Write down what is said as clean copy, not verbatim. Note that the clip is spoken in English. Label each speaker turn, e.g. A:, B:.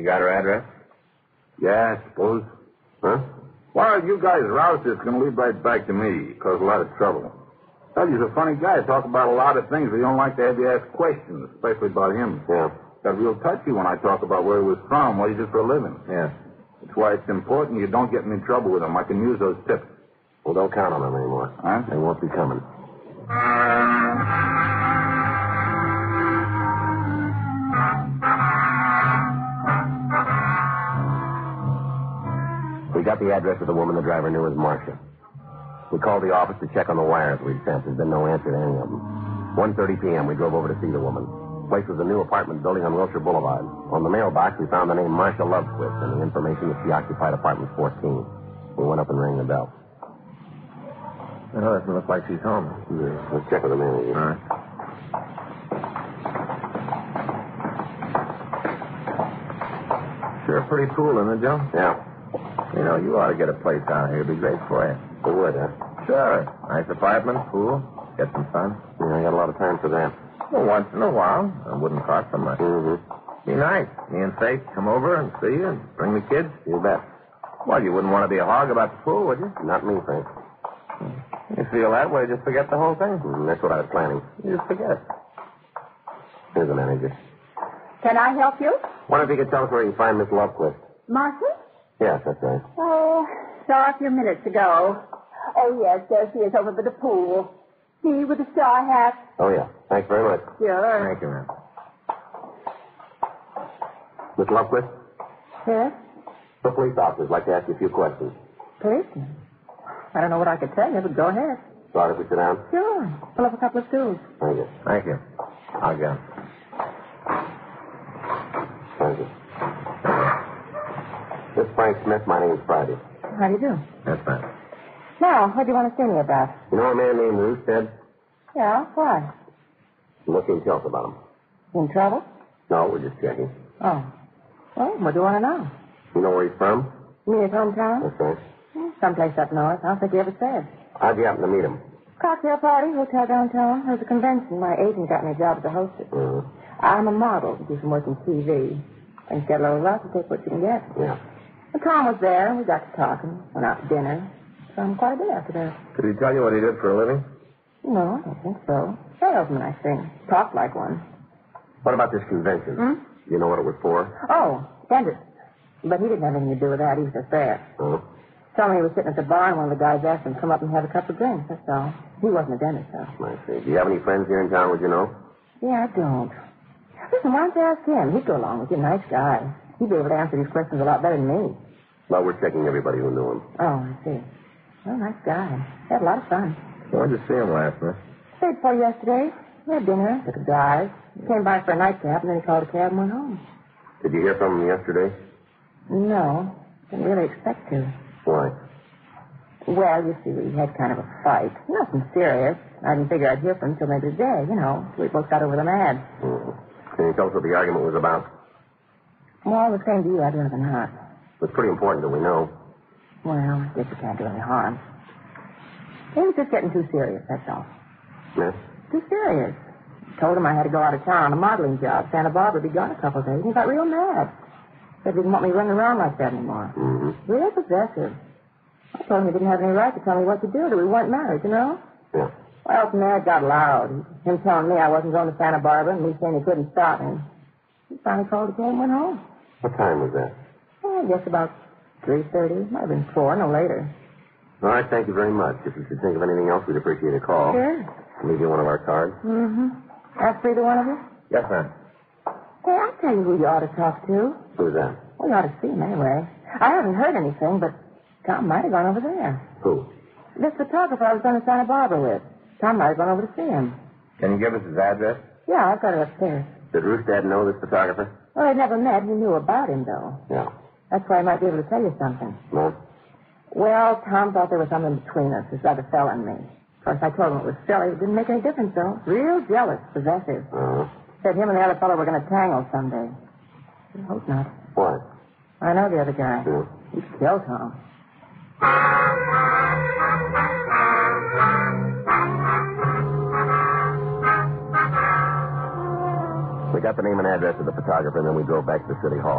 A: You got her address?
B: Yeah, I suppose.
A: Huh?
B: Well, you guys roust it's going to lead right back to me. Cause a lot of trouble. Well, he's a funny guy. Talk about a lot of things, but you don't like to have you ask questions, especially about him.
A: Yeah.
B: Got real touchy when I talk about where he was from, what he did for a living.
A: Yeah.
B: That's why it's important you don't get me in trouble with him. I can use those tips.
A: Well, don't count on them anymore.
B: Huh?
A: They won't be coming. We got the address of the woman the driver knew as Marcia. We called the office to check on the wires we'd sent. There's been no answer to any of them. 1:30 p.m., we drove over to see the woman. The place was a new apartment building on Wilshire Boulevard. On the mailbox, we found the name Marcia Lovequist and the information that she occupied apartment 14. We went up and rang the bell.
C: Well, doesn't look like she's home.
A: Yeah, let's check with the manager.
C: All right. Sure pretty cool, isn't it, Joe?
A: Yeah.
C: You know, you ought to get a place out here. It'd be great for you.
A: It would, huh?
C: Sure. Nice apartment, pool, get some sun.
A: Yeah, I got a lot of time for that.
C: Well, once in a while. It wouldn't cost so much.
A: Mm-hmm.
C: Be nice. Me and Faith come over and see you and bring the kids.
A: You bet.
C: Well, you wouldn't want to be a hog about the pool, would you?
A: Not me, Frank.
C: You feel that way, just forget the whole thing.
A: That's what I was planning.
C: You just forget.
A: Here's the manager.
D: Can I help you?
A: Wonder if you could tell us where you can find Miss Lovequist.
D: Marcia?
A: Yes, that's right.
D: Oh, saw her a few minutes ago. Oh, yes, there she is over by the pool. See, with the straw hat.
A: Oh, yeah. Thanks very much.
D: Sure.
C: Thank you, ma'am.
A: Miss Lovequist,
D: Yes?
A: the police officer'd like to ask you a few questions.
D: Policeman? I don't know what I could tell you, but go ahead.
A: All right, if we sit down?
D: Sure. Pull up a couple of stools.
A: Thank you.
C: Thank you. I'll go.
A: Thank you. This is Frank Smith. My name's Friday.
D: How do you do?
C: That's fine.
D: Now, what do you want to see me about?
A: You know a man named Roostead?
D: Yeah, why?
A: What can you tell us about him?
D: You in trouble?
A: No, we're just checking.
D: Oh. Well, what do you want to know?
A: You know where he's from?
D: You mean his hometown?
A: That's right.
D: Someplace up north. I don't think he ever said.
A: How'd you happen to meet him?
D: Cocktail party, hotel downtown. There was a convention. My agent got me a job as a hostess.
A: Mm-hmm.
D: I'm a model. Do some work in TV. Things get a little rough. You take what you can get.
A: Yeah.
D: And Tom was there, and we got to talking. Went out to dinner. Spent quite a bit after that.
C: Did he tell you what he did for a living?
D: No, I don't think so. Salesman, I think. Talked like one.
A: What about this convention?
D: Hmm?
A: You know what it was for?
D: Oh, dentist. But he didn't have anything to do with that. He was just there.
A: Oh.
D: Told me he was sitting at the bar, and one of the guys asked him to come up and have a couple of drinks. That's all. He wasn't a dentist, though.
A: I see. Do you have any friends here in town, would you know?
D: Yeah, I don't. Listen, why don't you ask him? He'd go along with you. Nice guy. He'd be able to answer these questions a lot better than me.
A: Well, we're checking everybody who knew him.
D: Oh, I see. Well, nice guy. Had a lot of fun.
C: Where'd you see him last, miss?
D: Stayed for yesterday. We had dinner. Took a drive. He came by for a nightcap, and then he called a cab and went home.
A: Did you hear from him yesterday?
D: No. Didn't really expect to.
A: Why?
D: Well, you see, we had kind of a fight. Nothing serious. I didn't figure I'd hear from him until maybe today, you know. We both got over the mad.
A: Mm-hmm. Can you tell us what the argument was about?
D: Well, the same to you. I'd rather not.
A: It's pretty important that we know.
D: Well, I guess you can't do any harm. He was just getting too serious, that's all.
A: Yes?
D: Too serious. Told him I had to go out of town on a modeling job. Santa Barbara. Be gone a couple of days. He got real mad. Said he didn't want me running around like that anymore.
A: Mm-hmm.
D: Real possessive. I told him he didn't have any right to tell me what to do, that we weren't married, you know?
A: Yeah.
D: Well, from there it got loud. Him telling me I wasn't going to Santa Barbara and me saying he couldn't stop me. He finally called the cab and went home.
A: What time was that?
D: Oh, I guess about 3:30. Might have been 4, no later.
A: All right, thank you very much. If you should think of anything else, we'd appreciate a call.
D: Sure.
A: I'll leave you one of our cards.
D: Mm-hmm. Ask for either one of you?
C: Yes, ma'am.
D: Hey, I'll tell you who you ought to talk to.
A: Who's that?
D: Well, you ought to see him anyway. I haven't heard anything, but Tom might have gone over there.
A: Who?
D: This photographer I was going to Santa Barbara with. Tom might have gone over to see him.
C: Can you give us his address?
D: Yeah, I've got it upstairs.
A: Did Roostead know this photographer?
D: Well, they'd never met. He knew about him, though.
A: Yeah.
D: That's why I might be able to tell you something.
A: No?
D: Well, Tom thought there was something between us, this other fella and me. Of course, I told him it was silly. It didn't make any difference, though. Real jealous, possessive. Said him and the other fellow were going to tangle someday. I hope not.
A: Why?
D: I know the other guy.
A: Yeah.
D: He'd kill Tom.
A: We got the name and address of the photographer, and then we drove back to the city hall.